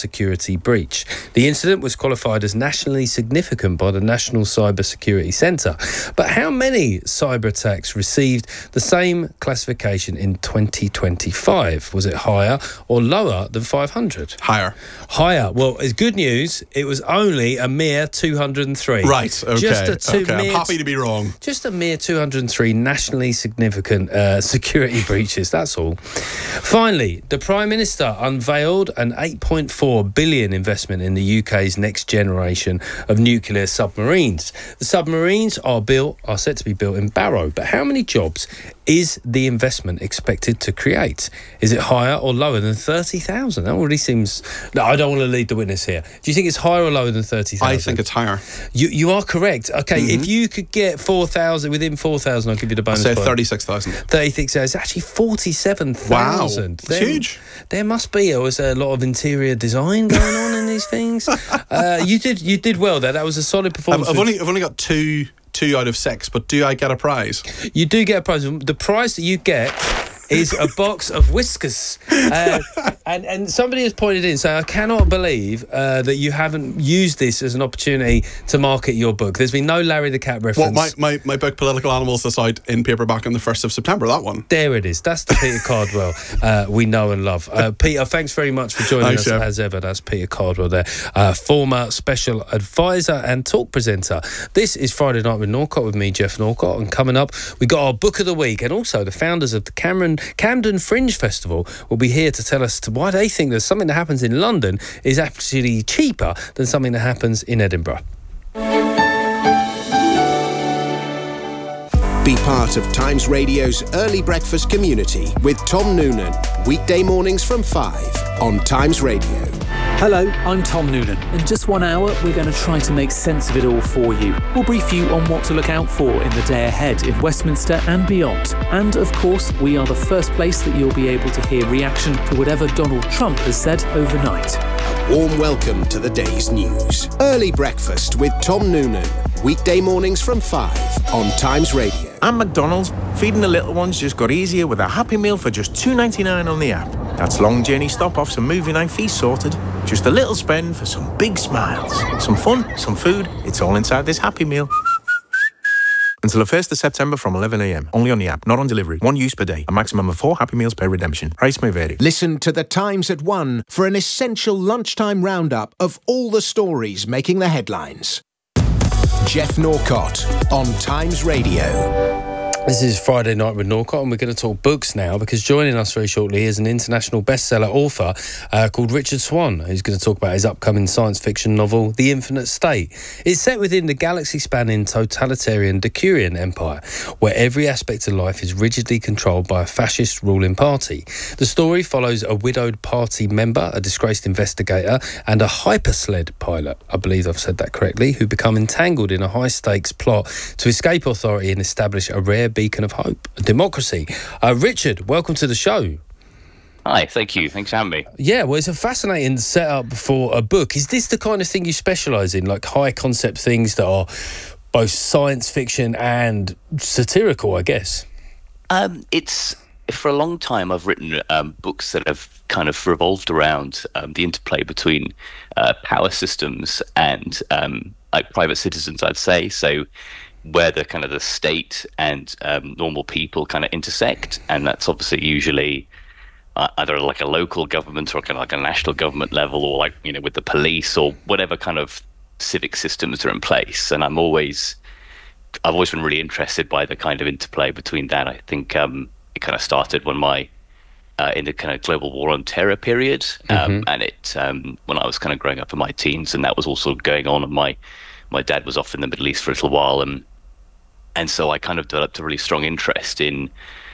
security breach. The incident was qualified as nationally significant by the National Cyber Security Centre. But how many cyber attacks received the same classification in 2025? Was it higher or lower than 500? Higher. Higher. Well, it's good news. It was only a mere 203. Right, okay. I'm happy to be wrong. Just a mere 203 nationally significant security breaches, that's all. Finally, the Prime Minister unveiled an £8.4 billion investment in the UK's next generation of nuclear submarines. The submarines are set to be built in Barrow, but how many jobs is the investment expected to create? Is it higher or lower than 30,000? That already seems... No, I don't want to lead the witness here. Do you think it's higher or lower than 30,000? I think it's higher. You are correct. Okay, if you could get 4,000, within 4,000, I'll give you the bonus. I'll say 36,000. 36,000. It's actually 47,000. Wow, it's huge. There must be a lot of interior design going on in these things. You did well there. That was a solid performance. I've only got two out of 6, but do I get a prize? You do get a prize. The prize that you get is a box of Whiskas. And somebody has pointed in saying, I cannot believe that you haven't used this as an opportunity to market your book. There's been no Larry the Cat reference. Well, my book, Political Animals, is out in paperback on the 1st of September, that one. There it is. That's the Peter Cardwell we know and love. Peter, thanks very much for joining us, as ever. That's Peter Cardwell there, former special advisor and talk presenter. This is Friday Night with Norcott with me, Jeff Norcott, and coming up, we got our book of the week, and also the founders of the Camden Fringe Festival will be here to tell us why they think that something that happens in London is actually cheaper than something that happens in Edinburgh. Be part of Times Radio's early breakfast community with Tom Noonan, weekday mornings from 5 on Times Radio. Hello, I'm Tom Noonan. In just 1 hour, we're going to try to make sense of it all for you. We'll brief you on what to look out for in the day ahead in Westminster and beyond. And, of course, we are the first place that you'll be able to hear reaction to whatever Donald Trump has said overnight. A warm welcome to the day's news. Early breakfast with Tom Noonan, weekday mornings from 5 on Times Radio. And McDonald's, feeding the little ones just got easier with a Happy Meal for just $2.99 on the app. That's long journey stop-offs and movie night fees sorted. Just a little spend for some big smiles. Some fun, some food, it's all inside this Happy Meal. Until the 1st of September from 11 a.m. Only on the app, not on delivery. 1 use per day. A maximum of 4 Happy Meals per redemption. Price may vary. Listen to The Times at 1 for an essential lunchtime roundup of all the stories making the headlines. Jeff Norcott on Times Radio. This is Friday Night with Norcott, and we're going to talk books now, because joining us very shortly is an international bestseller author called Richard Swan, who's going to talk about his upcoming science fiction novel, The Infinite State. It's set within the galaxy-spanning totalitarian Decurion Empire, where every aspect of life is rigidly controlled by a fascist ruling party. The story follows a widowed party member, a disgraced investigator, and a hypersled pilot, I believe I've said that correctly, who become entangled in a high-stakes plot to escape authority and establish a rare beacon of hope, a democracy. Richard, welcome to the show. Hi, thank you. Thanks for having me. Yeah, well, it's a fascinating setup for a book. Is this the kind of thing you specialise in, like high-concept things that are both science fiction and satirical, I guess? It's... For a long time, I've written books that have kind of revolved around the interplay between power systems and like private citizens, I'd say. So where the kind of the state and normal people kind of intersect, and that's obviously usually either like a local government or kind of like a national government level, or like, you know, with the police or whatever kind of civic systems are in place. And I've always been really interested by the kind of interplay between that. I think it kind of started when in the kind of global war on terror period, and it when I was kind of growing up in my teens, and that was also going on, and my dad was off in the Middle East for a little while, and so I kind of developed a really strong interest in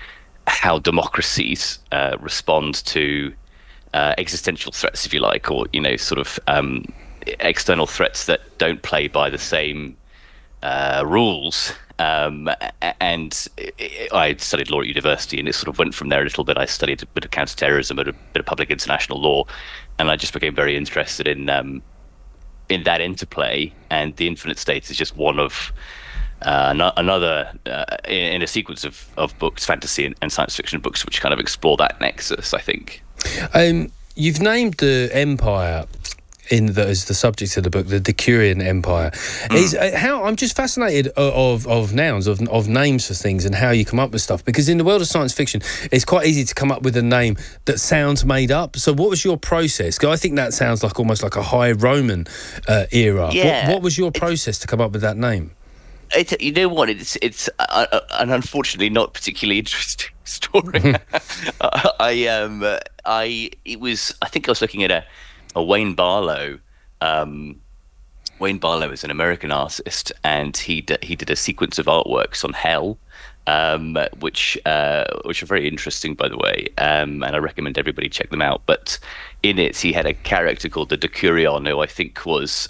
how democracies respond to existential threats, if you like, or, you know, sort of external threats that don't play by the same rules. And I studied law at university, and it sort of went from there a little bit. I studied a bit of counterterrorism, a bit of public international law, and I just became very interested in that interplay. And The Infinite State is just one of another in a sequence of books, fantasy and science fiction books, which kind of explore that nexus, I think. You've named the Empire as the subject of the book, the Decurion Empire. Is how I'm just fascinated of nouns, of names for things, and how you come up with stuff. Because in the world of science fiction, it's quite easy to come up with a name that sounds made up. So what was your process? 'Cause I think that sounds like almost like a high Roman era. Yeah. What was your process to come up with that name? You know what? It's an unfortunately not particularly interesting story. I think I was looking at a Wayne Barlow. Wayne Barlow is an American artist, and he did a sequence of artworks on Hell, which are very interesting, by the way, and I recommend everybody check them out. But in it, he had a character called the Decurion, who I think was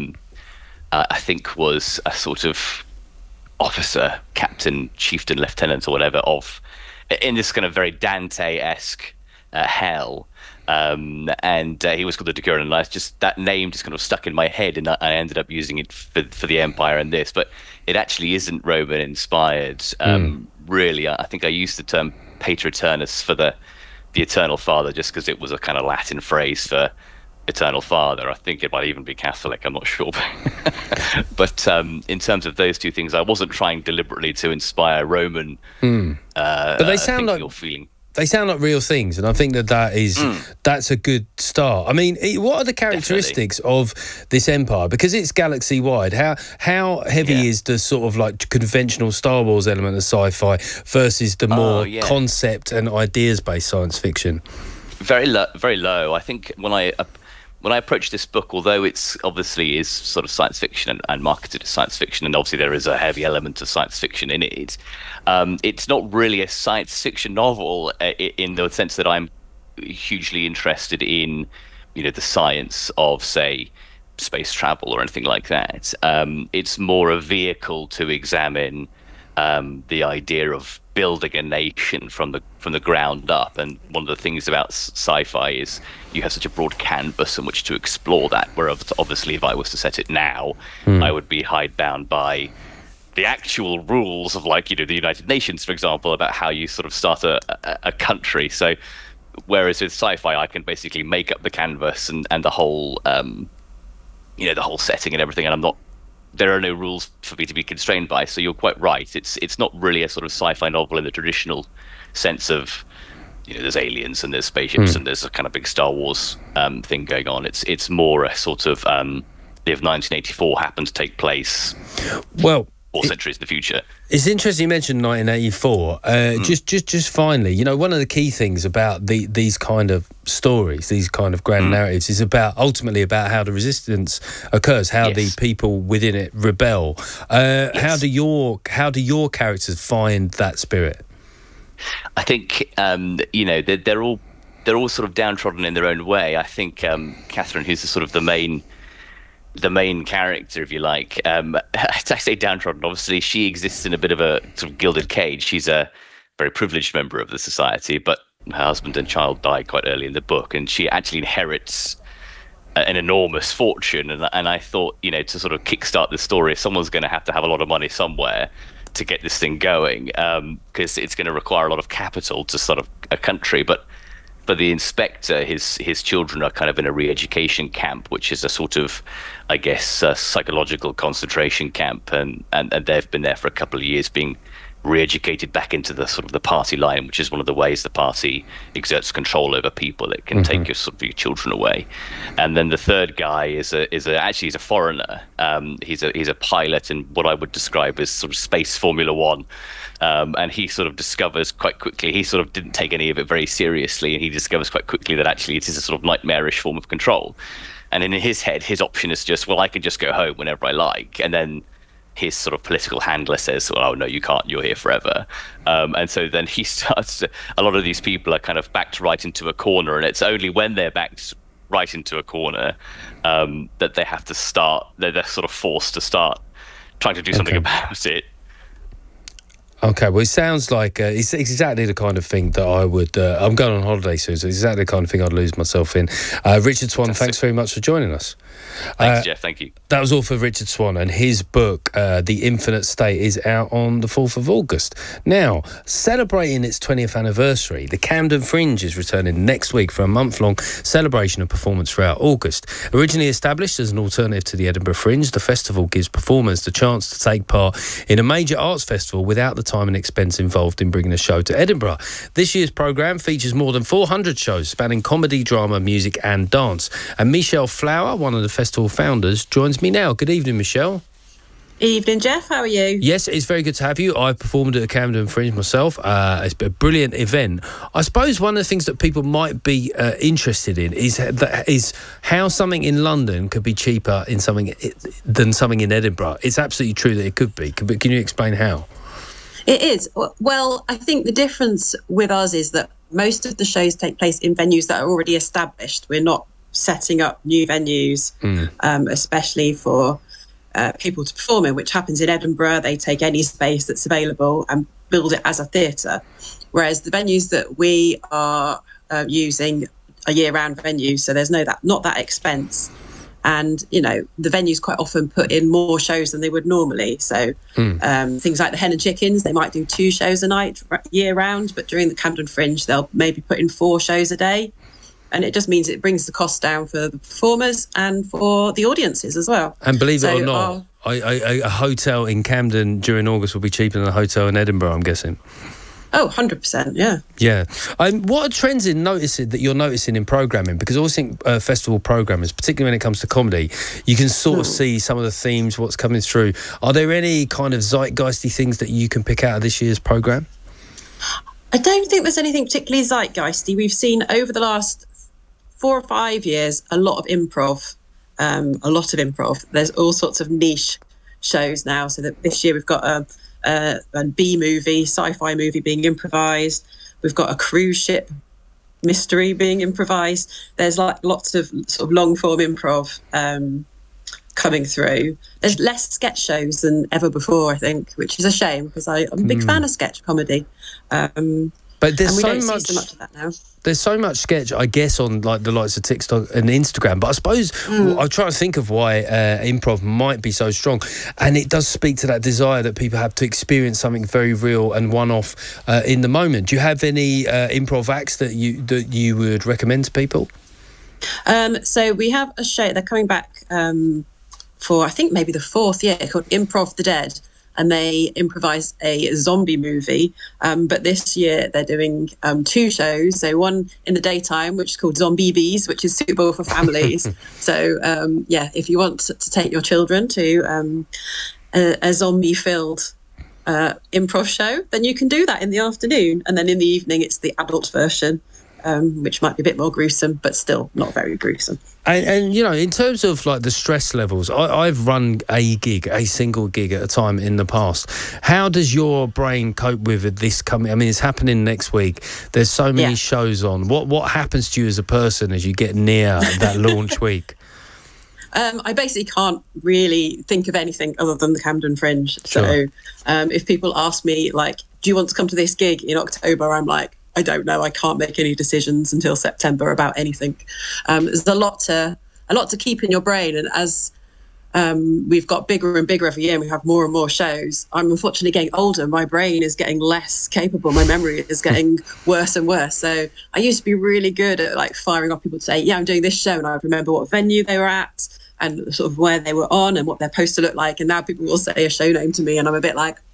a sort of officer, captain, chieftain, lieutenant, or whatever in this kind of very Dante-esque hell. And he was called the Decurion, and that name just kind of stuck in my head, and I ended up using it for the Empire and this. But it actually isn't Roman inspired. Really, I think I used the term Pater Eternus for the Eternal Father, just because it was a kind of Latin phrase for Eternal Father. I think it might even be Catholic, I'm not sure. But in terms of those two things, I wasn't trying deliberately to inspire Roman But they sound like feeling. They sound like real things, and I think that's a good start. I mean, what are the characteristics of this empire? Because it's galaxy-wide. How heavy is the sort of like conventional Star Wars element of sci-fi versus the more concept and ideas-based science fiction? Very low. I think when I approached this book, although it's obviously is sort of science fiction and marketed as science fiction, and obviously there is a heavy element of science fiction in it, it's not really a science fiction novel in the sense that I'm hugely interested in, the science of, say, space travel or anything like that. It's more a vehicle to examine the idea of building a nation from the ground up. And one of the things about sci-fi is you have such a broad canvas in which to explore that, where obviously if I was to set it now, I would be hidebound by the actual rules of, like, the United Nations, for example, about how you sort of start a country. So whereas with sci-fi, I can basically make up the canvas and the whole the whole setting and everything, and there are no rules for me to be constrained by. So you're quite right. It's not really a sort of sci-fi novel in the traditional sense of, there's aliens and there's spaceships and there's a kind of big Star Wars thing going on. It's more a sort of if 1984 happened to take place. Well, 4 centuries in the future. It's interesting you mentioned 1984. Just finally, one of the key things about these kind of stories, these kind of grand narratives, is ultimately about how the resistance occurs, how the people within it rebel. How do your characters find that spirit? I think they're all sort of downtrodden in their own way. I think Catherine, who's the main character, if you like, I say downtrodden, obviously she exists in a bit of a sort of gilded cage. She's a very privileged member of the society, but her husband and child die quite early in the book, and she actually inherits an enormous fortune. And I thought, to sort of kickstart the story, someone's going to have a lot of money somewhere to get this thing going, because it's going to require a lot of capital to sort of a country. But for the inspector, his children are kind of in a re-education camp, which is a sort of, I guess, psychological concentration camp, and they've been there for a couple of years being re-educated back into the sort of the party line, which is one of the ways the party exerts control over people. It can take your children away. And then the third guy is a foreigner. He's a pilot in what I would describe as sort of space Formula One. And he sort of discovers quite quickly, he sort of didn't take any of it very seriously, and he discovers quite quickly that actually it is a sort of nightmarish form of control. And in his head, his option is just, well, I can just go home whenever I like. And then his sort of political handler says, well, oh, no, you can't, you're here forever. And so then he starts, a lot of these people are kind of backed right into a corner, and it's only when they're backed right into a corner that they have to start, they're sort of forced to start trying to do something about it. Okay, well, it sounds like it's exactly the kind of thing that I would... I'm going on holiday soon, so it's exactly the kind of thing I'd lose myself in. Richard Swan, thanks very much for joining us. Thanks, Jeff. Thank you. That was all for Richard Swan, and his book, The Infinite State, is out on the 4th of August. Now, celebrating its 20th anniversary, the Camden Fringe is returning next week for a month-long celebration and performance throughout August. Originally established as an alternative to the Edinburgh Fringe, the festival gives performers the chance to take part in a major arts festival without the time and expense involved in bringing a show to Edinburgh. This year's programme features more than 400 shows spanning comedy, drama, music and dance. And Michelle Flower, one of the festival founders, joins me now. Good evening, Michelle. Evening, Jeff. How are you? Yes, it's very good to have you. I've performed at the Camden Fringe myself. It's a brilliant event. I suppose one of the things that people might be interested in is how something in London could be cheaper than something in Edinburgh. It's absolutely true that it could be. Can you explain how? It is. Well, I think the difference with us is that most of the shows take place in venues that are already established. We're not setting up new venues, especially for people to perform in, which happens in Edinburgh. They take any space that's available and build it as a theatre. Whereas the venues that we are using are year-round venues, so there's not that expense. And, you know, the venues quite often put in more shows than they would normally. So things like the Hen and Chickens, they might do 2 shows a night year round, but during the Camden Fringe, they'll maybe put in 4 shows a day. And it just means it brings the cost down for the performers and for the audiences as well. And believe it or not, a hotel in Camden during August will be cheaper than a hotel in Edinburgh, I'm guessing. Oh, 100%, yeah. Yeah. What are trends that you're noticing in programming? Because I always think festival programmers, particularly when it comes to comedy, you can sort of see some of the themes, what's coming through. Are there any kind of zeitgeisty things that you can pick out of this year's programme? I don't think there's anything particularly zeitgeisty. We've seen over the last 4 or 5 years a lot of improv. There's all sorts of niche shows now. So that this year we've got a B-movie, sci-fi movie being improvised. We've got a cruise ship mystery being improvised. There's like lots of sort of long-form improv coming through. There's less sketch shows than ever before, I think, which is a shame because I'm a big fan of sketch comedy. But there's and we don't see so much of that now. There's so much sketch, I guess, on like the likes of TikTok and Instagram. But I suppose I'm trying to think of why improv might be so strong, and it does speak to that desire that people have to experience something very real and one-off in the moment. Do you have any improv acts that you would recommend to people? So we have a show. They're coming back for I think maybe the 4th year, called Improv the Dead. And they improvise a zombie movie. But this year they're doing 2 shows. So one in the daytime, which is called Zombies, which is suitable for families. So, if you want to take your children to a zombie-filled improv show, then you can do that in the afternoon. And then in the evening, it's the adult version, which might be a bit more gruesome, but still not very gruesome. And you know, in terms of like the stress levels, I've run a single gig at a time in the past. How does your brain cope with this coming? I mean, it's happening next week. There's so many shows on. What happens to you as a person as you get near that launch week? I basically can't really think of anything other than the Camden Fringe. Sure. So if people ask me, like, do you want to come to this gig in October? I'm like, I don't know. I can't make any decisions until September about anything. There's a lot to keep in your brain, and as we've got bigger and bigger every year, and we have more and more shows. I'm unfortunately getting older. My brain is getting less capable. My memory is getting worse and worse. So I used to be really good at like firing off people to say, "Yeah, I'm doing this show," and I would remember what venue they were at and sort of where they were on and what their poster looked like. And now people will say a show name to me, and I'm a bit like,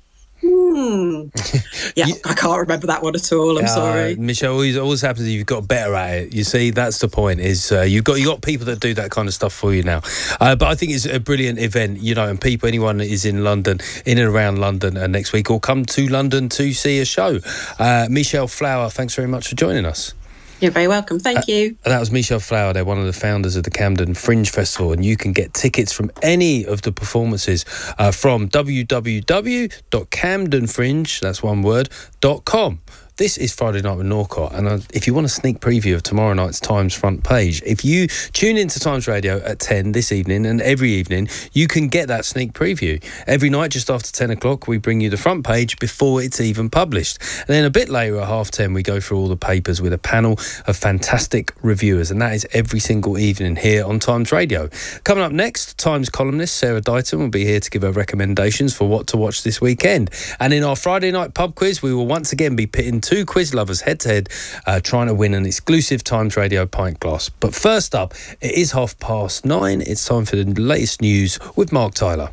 I can't remember that one at all. I'm sorry, Michelle. Always happens. You've got better at it. You see, that's the point. Is you've got people that do that kind of stuff for you now. But I think it's a brilliant event. You know, and anyone that is in London, in and around London, next week, or come to London to see a show. Michelle Flower, thanks very much for joining us. You're very welcome. Thank you. That was Michelle Flower. They're one of the founders of the Camden Fringe Festival, and you can get tickets from any of the performances from www.camdenfringe, that's one word, .com. This is Friday Night with Norcott, and if you want a sneak preview of tomorrow night's Times front page, if you tune into Times Radio at 10 this evening and every evening, you can get that sneak preview. Every night just after 10 o'clock, we bring you the front page before it's even published. And then a bit later at 10:30, we go through all the papers with a panel of fantastic reviewers, and that is every single evening here on Times Radio. Coming up next, Times columnist Sarah Dighton will be here to give her recommendations for what to watch this weekend. And in our Friday night pub quiz, we will once again be pitting two quiz lovers head-to-head, trying to win an exclusive Times Radio pint glass. But first up, it is 9:30. It's time for the latest news with Mark Tyler.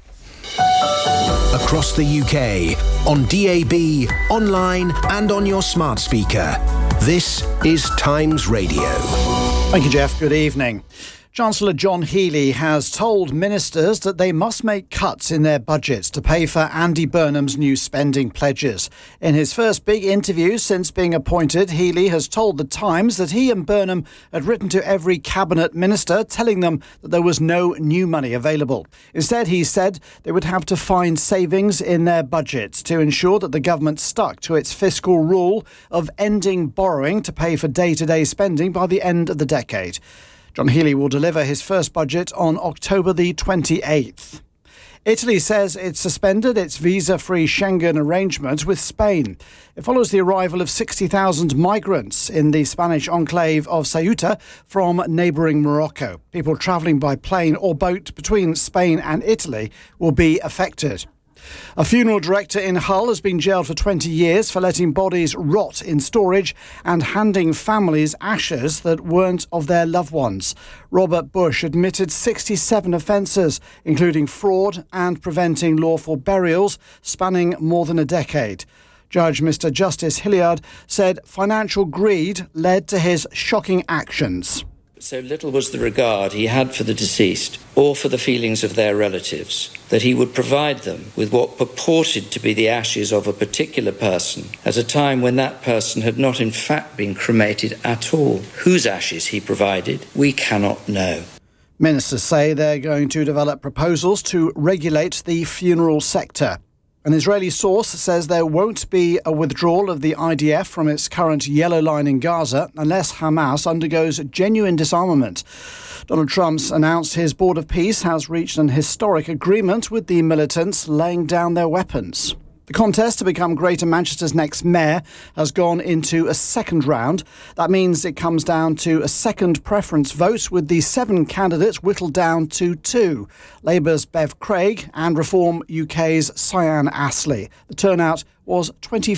Across the UK, on DAB, online and on your smart speaker. This is Times Radio. Thank you, Jeff. Good evening. Chancellor John Healey has told ministers that they must make cuts in their budgets to pay for Andy Burnham's new spending pledges. In his first big interview since being appointed, Healey has told The Times that he and Burnham had written to every cabinet minister telling them that there was no new money available. Instead, he said they would have to find savings in their budgets to ensure that the government stuck to its fiscal rule of ending borrowing to pay for day-to-day spending by the end of the decade. John Healey will deliver his first budget on October the 28th. Italy says it's suspended its visa-free Schengen arrangement with Spain. It follows the arrival of 60,000 migrants in the Spanish enclave of Ceuta from neighbouring Morocco. People travelling by plane or boat between Spain and Italy will be affected. A funeral director in Hull has been jailed for 20 years for letting bodies rot in storage and handing families ashes that weren't of their loved ones. Robert Bush admitted 67 offences, including fraud and preventing lawful burials, spanning more than a decade. Judge Mr. Justice Hilliard said financial greed led to his shocking actions. So little was the regard he had for the deceased or for the feelings of their relatives that he would provide them with what purported to be the ashes of a particular person at a time when that person had not in fact been cremated at all. Whose ashes he provided, we cannot know. Ministers say they're going to develop proposals to regulate the funeral sector. An Israeli source says there won't be a withdrawal of the IDF from its current yellow line in Gaza unless Hamas undergoes genuine disarmament. Donald Trump's announced his Board of Peace has reached an historic agreement with the militants laying down their weapons. The contest to become Greater Manchester's next mayor has gone into a second round. That means it comes down to a second preference vote with the 7 candidates whittled down to 2. Labour's Bev Craig and Reform UK's Cyan Astley. The turnout was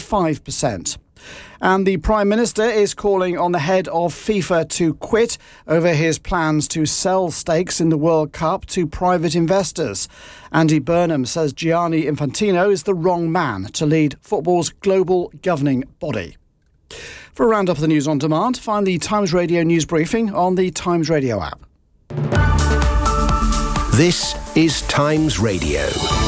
25%. And the Prime Minister is calling on the head of FIFA to quit over his plans to sell stakes in the World Cup to private investors. Andy Burnham says Gianni Infantino is the wrong man to lead football's global governing body. For a roundup of the news on demand, find the Times Radio news briefing on the Times Radio app. This is Times Radio.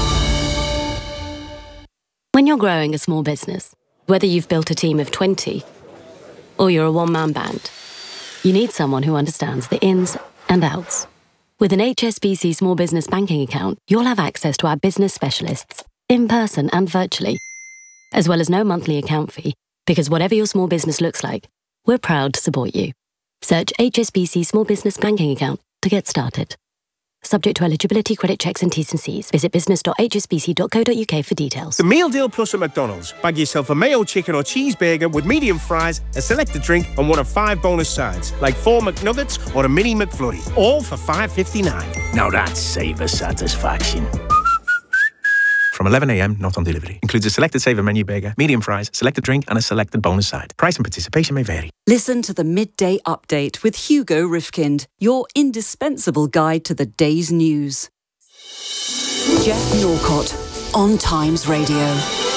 When you're growing a small business, whether you've built a team of 20 or you're a one-man band, you need someone who understands the ins and outs. With an HSBC Small Business Banking account, you'll have access to our business specialists, in person and virtually, as well as no monthly account fee, because whatever your small business looks like, we're proud to support you. Search HSBC Small Business Banking account to get started. Subject to eligibility, credit checks and T's and C's. Visit business.hsbc.co.uk for details. The Meal Deal Plus at McDonald's. Bag yourself a mayo chicken or cheeseburger with medium fries, a selected drink and one of 5 bonus sides, like 4 McNuggets or a mini McFlurry. All for $5.59. Now that's savor satisfaction. From 11 a.m, not on delivery. Includes a selected saver menu burger, medium fries, selected drink and a selected bonus side. Price and participation may vary. Listen to the Midday Update with Hugo Rifkind, your indispensable guide to the day's news. Jeff Norcott on Times Radio.